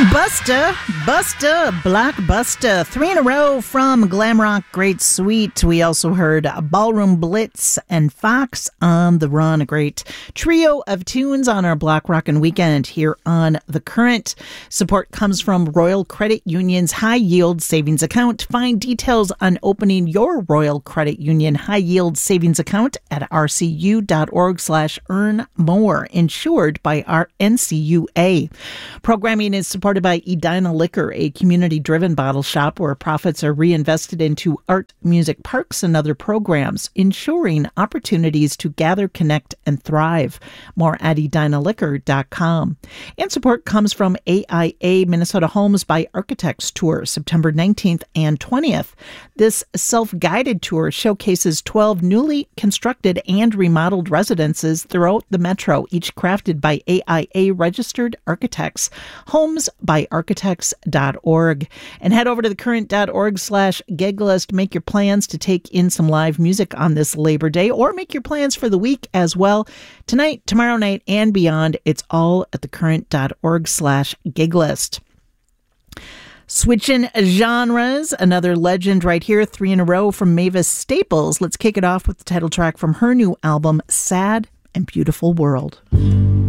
Busta, Black Busta, 3 in a row from Glam Rock Great Suite. We also heard Ballroom Blitz and Fox on the Run, a great trio of tunes on our Black Rockin' Weekend here on The Current. Support comes from Royal Credit Union's High Yield Savings Account. Find details on opening your Royal Credit Union High Yield Savings Account at rcu.org/earnmore, insured by our NCUA. Programming is supported by Edina Liquor, a community-driven bottle shop where profits are reinvested into art, music, parks, and other programs, ensuring opportunities to gather, connect, and thrive. More at edinaliquor.com. And support comes from AIA Minnesota Homes by Architects Tour, September 19th and 20th. This self-guided tour showcases 12 newly constructed and remodeled residences throughout the metro, each crafted by AIA-registered architects. Homes by architects.org. And head over to thecurrent.org/giglist. Make your plans to take in some live music on this Labor Day, or make your plans for the week as well. Tonight, tomorrow night, and beyond, it's all at thecurrent.org/giglist. Switching genres, another legend right here, 3 in a row from Mavis Staples. Let's kick it off with the title track from her new album, Sad and Beautiful World.